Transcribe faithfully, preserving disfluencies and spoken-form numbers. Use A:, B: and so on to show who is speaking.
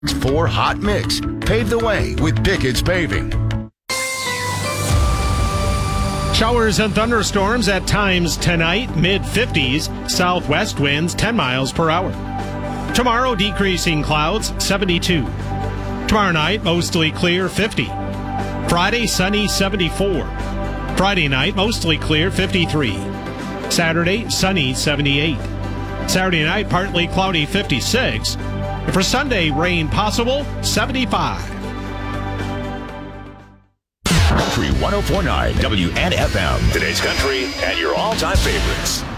A: For Hot Mix. Pave the way with Pickett's Paving.
B: Showers and thunderstorms at times tonight, mid fifties, southwest winds ten miles per hour. Tomorrow, decreasing clouds, seventy-two. Tomorrow night, mostly clear, fifty. Friday, sunny, seventy-four. Friday night, mostly clear, fifty-three. Saturday, sunny, seventy-eight. Saturday night, partly cloudy, fifty-six. And for Sunday, rain possible, seventy-five.
A: Country one oh four point nine W N F M. Today's country and your all-time favorites.